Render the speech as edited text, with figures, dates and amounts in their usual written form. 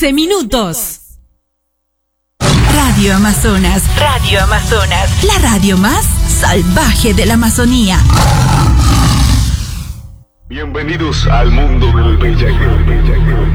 15 minutos. Radio Amazonas. Radio Amazonas. La radio más salvaje de la Amazonía. Bienvenidos al mundo del bellaqueo.